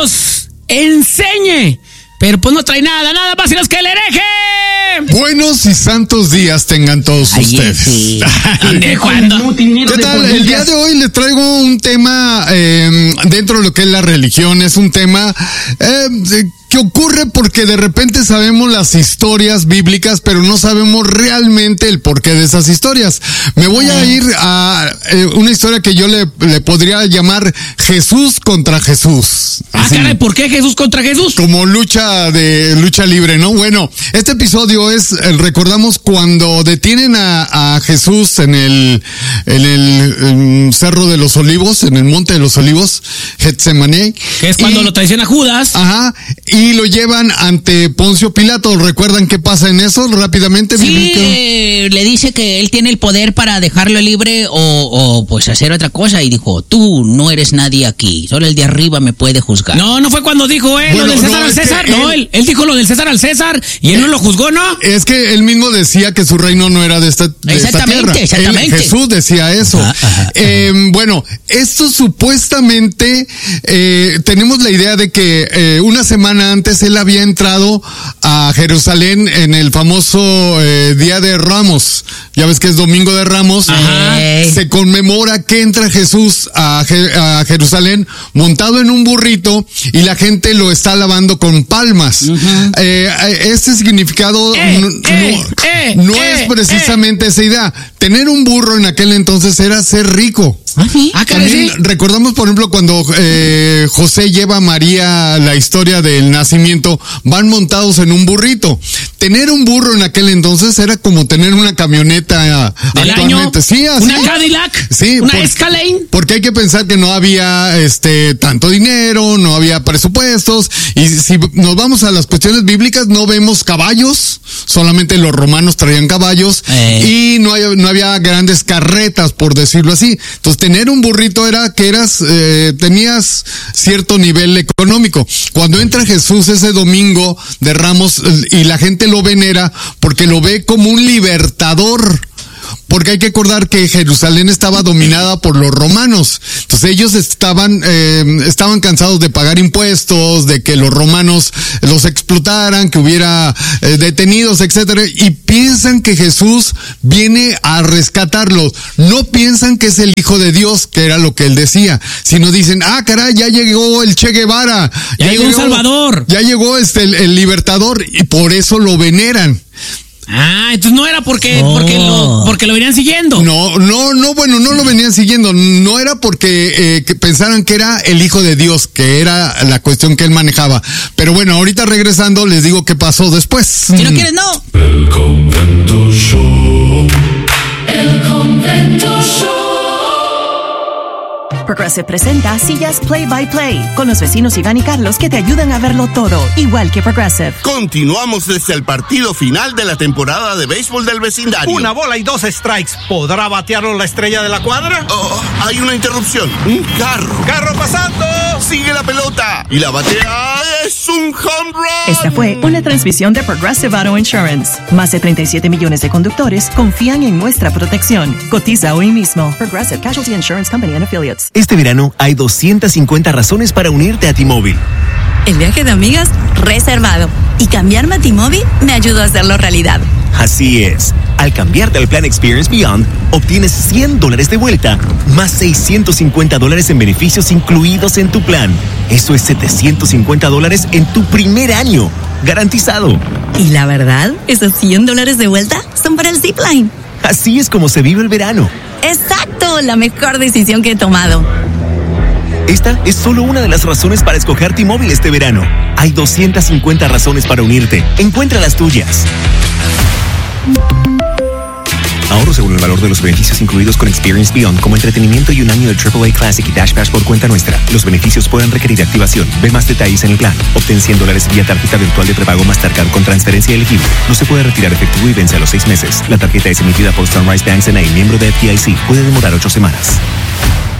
nos enseñe. Pero pues no trae nada más y los que el hereje. Buenos y santos días tengan todos ustedes. Sí. ¿De cuándo? ¿Qué tal? El día de hoy les traigo un tema dentro de lo que es la religión. Es un tema que ocurre porque de repente sabemos las historias bíblicas, pero no sabemos realmente el porqué de esas historias. Me voy a ir a una historia que yo le podría llamar Jesús contra Jesús. Así. Caray, ¿por qué Jesús contra Jesús? Como lucha libre, ¿no? Bueno, este episodio es, recordamos cuando detienen a Jesús en el Cerro de los Olivos, en el Monte de los Olivos, Getsemaní. Que es cuando lo traiciona Judas. Ajá. Y lo llevan ante Poncio Pilato. ¿Recuerdan qué pasa en eso? Rápidamente. Sí, le dice que él tiene el poder para dejarlo libre o pues hacer otra cosa. Y dijo, tú no eres nadie aquí. Solo el de arriba me puede juzgar. No fue cuando dijo lo del César al César. Él dijo lo del César al César y él no lo juzgó, ¿no? Es que él mismo decía que su reino no era de esta tierra. Exactamente. Jesús decía eso. Ajá. Bueno, esto supuestamente tenemos la idea de que una semana antes él había entrado a Jerusalén en el famoso Día de Ramos. Ya ves que es Domingo de Ramos. Ajá. Se conmemora que entra Jesús a Jerusalén montado en un burrito y la gente lo está alabando con palmas. Uh-huh. Este significado no es precisamente esa idea. Tener un burro en aquel entonces era ser rico. ¿Sí? También recordamos, por ejemplo, cuando José lleva a María la historia del nacimiento, van montados en un burrito. Tener un burro en aquel entonces era como tener una camioneta ¿del actualmente. Año? Sí, así. ¿Una Cadillac? Sí. ¿Una Escalade? Porque hay que pensar que no había tanto dinero, no había presupuestos, y si nos vamos a las cuestiones bíblicas no vemos caballos, solamente los romanos traían caballos, y no había grandes carretas, por decirlo así. Entonces tener un burrito era que tenías cierto nivel económico. Cuando entra Jesús ese Domingo de Ramos y la gente lo venera porque lo ve como un libertador. Porque hay que recordar que Jerusalén estaba dominada por los romanos. Entonces ellos estaban cansados de pagar impuestos, de que los romanos los explotaran, que hubiera detenidos, etcétera, y piensan que Jesús viene a rescatarlos. No piensan que es el Hijo de Dios, que era lo que él decía, sino dicen, caray, ya llegó el Che Guevara. Ya llegó un Salvador. Ya llegó el libertador, y por eso lo veneran. Entonces no era porque lo venían siguiendo. Bueno, no lo venían siguiendo. No era porque que pensaran que era el Hijo de Dios, que era la cuestión que él manejaba. Pero bueno, ahorita regresando les digo qué pasó después. Si no quieres, no. El Convento Show. El Convento Show. Progressive presenta Sillas Play by Play con los vecinos Iván y Carlos que te ayudan a verlo todo, igual que Progressive. Continuamos desde el partido final de la temporada de béisbol del vecindario. 1 bola y 2 strikes. ¿Podrá batearlo la estrella de la cuadra? Hay una interrupción. Un carro. ¡Carro pasando! Sigue la pelota. Y la batea es un home run. Esta fue una transmisión de Progressive Auto Insurance. Más de 37 millones de conductores confían en nuestra protección. Cotiza hoy mismo. Progressive Casualty Insurance Company and Affiliates. Este verano hay 250 razones para unirte a T-Mobile. El viaje de amigas reservado. Y cambiarme a T-Mobile me ayudó a hacerlo realidad. Así es. Al cambiarte al plan Experience Beyond, obtienes $100 de vuelta, más $650 en beneficios incluidos en tu plan. Eso es $750 en tu primer año. Garantizado. Y la verdad, esos $100 de vuelta son para el Zipline. Así es como se vive el verano. ¡Exacto! La mejor decisión que he tomado. Esta es solo una de las razones para escoger T-Mobile este verano. Hay 250 razones para unirte. Encuentra las tuyas. Ahorro según el valor de los beneficios incluidos con Experience Beyond, como entretenimiento y un año de AAA Classic y Dash Pass por cuenta nuestra. Los beneficios pueden requerir activación. Ve más detalles en el plan. Obtén $100 vía tarjeta virtual de prepago Mastercard con transferencia elegible. No se puede retirar efectivo y vence a los 6 meses. La tarjeta es emitida por Sunrise Banks N.A., miembro de FDIC. Puede demorar 8 semanas.